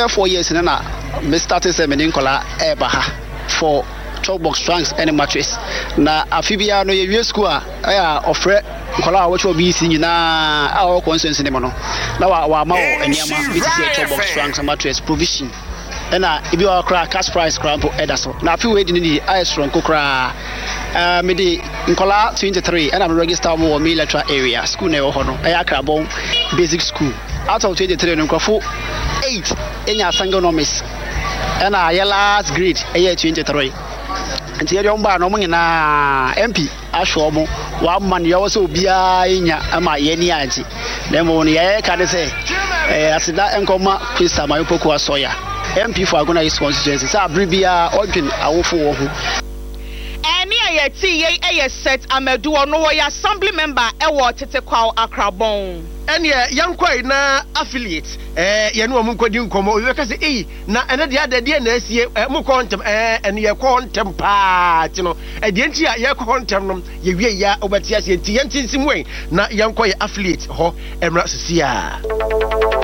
be 4 years na me started say me nkola e ba ha for Chalkbox Trunks and mattress na afibia no ye school a ofre nkola a wo cho BC nyina a wo consensus ne mo no na wa ma wo eniama bi ti Chalkbox Trunks and mattress provision na ibi wa kra cash price kra po edaso na afi we di ni strong kokra me di nkola 23 and I'm registered mo military area school na wo ho no akrabon basic school out of 23 no nkofo 8 enya sangonomis and a last grade 23 nti yɛ ɔmba no mo nyina MP ahwɛ mo wa man yɛ wɔ sɛ obia nya ama yɛ ni anti na mo ne yɛ ka de sɛ asida enkoma Krista Mayopoko asoya MP for Agona East constituency sa abribia odwin awofo wo ho eni ayeti ye set Amedu ono wo ya assembly member e wo tete kwaw akrabon ene yankoi na affiliate ye no mu nkodi nkomo we ka se na ene de adade na asie mu kontem ene ye kontem pa ti no de enti ye kontem no ye wie ya obati asie ti yentinsim we na yankoi affiliate ho emra sesia